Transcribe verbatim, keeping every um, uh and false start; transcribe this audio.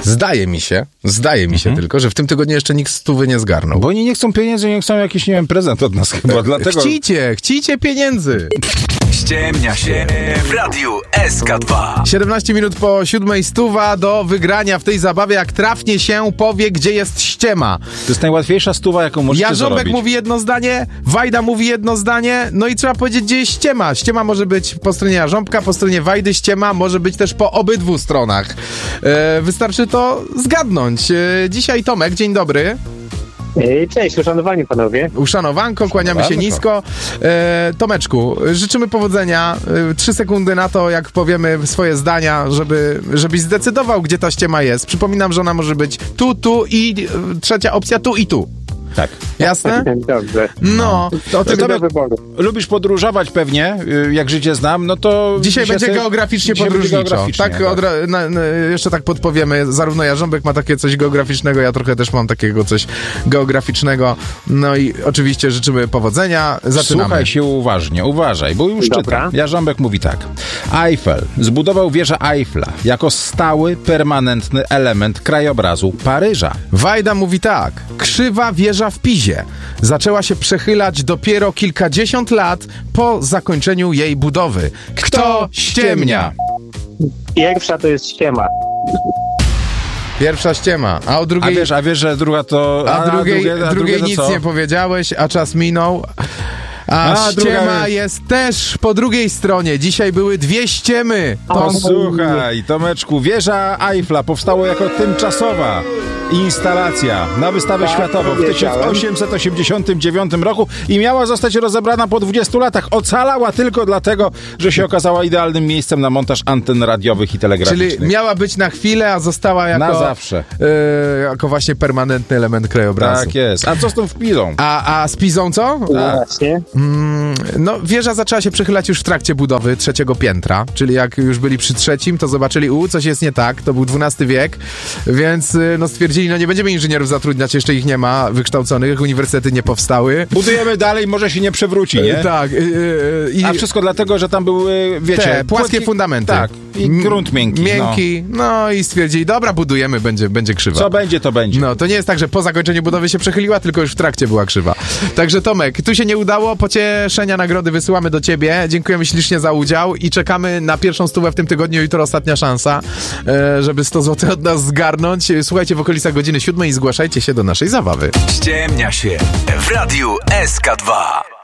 Zdaje mi się, zdaje mi się Mhm. tylko, że w tym tygodniu jeszcze nikt stówy nie zgarnął. Bo oni nie chcą pieniędzy, nie chcą jakiś, nie wiem, prezent od nas chyba, dlatego... Chcicie, chcicie pieniędzy. Ściemnia się w Radiu S K dwa. siedemnaście minut po siódmej, stuwa do wygrania w tej zabawie, jak trafnie się powie, gdzie jest ściema. To jest najłatwiejsza stuwa, jaką możecie Jarząbek zarobić. mówi jedno zdanie, Wajda mówi jedno zdanie, no i trzeba powiedzieć, gdzie jest ściema. Ściema może być po stronie Jarząbka, po stronie Wajdy, ściema może być też po obydwu stronach. E, wystarczy to zgadnąć. E, dzisiaj Tomek, dzień dobry. Cześć, uszanowani panowie. Uszanowanko, kłaniamy się Uszanowanko. nisko. E, Tomeczku, życzymy powodzenia. E, trzy sekundy na to, jak powiemy swoje zdania, żeby, żebyś zdecydował, gdzie ta ściema jest. Przypominam, że ona może być tu, tu i e, trzecia opcja tu i tu. Tak. Jasne? Dobrze. No, to o tym Do Tomek, wyboru. lubisz podróżować pewnie, y, jak życie znam, no to... Dzisiaj będzie sobie- geograficznie dzisiaj będzie podróżniczo. geograficznie, Tak, odra- na, na, jeszcze tak podpowiemy. Zarówno Jarząbek ma takie coś geograficznego, ja trochę też mam takiego coś geograficznego. No i oczywiście życzymy powodzenia. Zaczynamy. Słuchaj się uważnie, uważaj, bo już Dobra. czytam. Jarząbek mówi tak. Eiffel zbudował wieżę Eiffla jako stały, permanentny element krajobrazu Paryża. Wajda mówi tak. Krzywa wieża w Pizie zaczęła się przechylać dopiero kilkadziesiąt lat po zakończeniu jej budowy. Kto ściemnia? Pierwsza to jest ściema. Pierwsza ściema. A o A drugiej... wiesz, a wiesz, że druga to... A drugiej, drugie, a drugiej drugie to nic co? nie powiedziałeś, a czas minął. A, A, druga ściema jest- jest też po drugiej stronie. Dzisiaj były dwie ściemy. To Posłuchaj, Tomeczku, wieża Eiffla powstała jako tymczasowa instalacja na wystawę Tak, światową w wiedziałem. tysiąc osiemset osiemdziesiątym dziewiątym roku i miała zostać rozebrana po dwudziestu latach. Ocalała tylko dlatego, że się okazała idealnym miejscem na montaż anten radiowych i telegraficznych. Czyli miała być na chwilę, a została jako... Na zawsze. e, jako właśnie permanentny element krajobrazu. Tak jest. A co z tą wpilą? A, a z Pizą co? Tak. Właśnie. Mm, no, wieża zaczęła się przychylać już w trakcie budowy trzeciego piętra, czyli jak już byli przy trzecim, to zobaczyli, u, coś jest nie tak, to był dwunasty wiek, więc y, no stwierdzili, no nie będziemy inżynierów zatrudniać, jeszcze ich nie ma wykształconych, uniwersytety nie powstały. Budujemy dalej, może się nie przewróci, nie? E, tak. y, y, i A wszystko dlatego, że tam były, wiecie... te płaskie płytki- fundamenty. Tak. I grunt miękki. Miękki, no. no i stwierdzili, dobra, budujemy, będzie, będzie krzywa. Co będzie, to będzie. No, to nie jest tak, że po zakończeniu budowy się przechyliła, tylko już w trakcie była krzywa. Także Tomek, tu się nie udało, pocieszenia, nagrody wysyłamy do ciebie. Dziękujemy ślicznie za udział i czekamy na pierwszą stówę w tym tygodniu. Jutro ostatnia szansa, e, żeby sto złotych od nas zgarnąć. Słuchajcie w okolicach godziny siódmej i zgłaszajcie się do naszej zabawy. Ściemnia się w Radiu S K dwa.